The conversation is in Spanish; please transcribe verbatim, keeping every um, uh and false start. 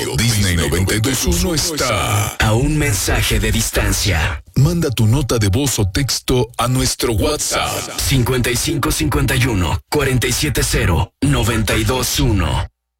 Disney noventa y dos punto uno está a un mensaje de distancia. Manda tu nota de voz o texto a nuestro WhatsApp cincuenta y cinco cincuenta y uno cuarenta y siete cero noventa y dos uno.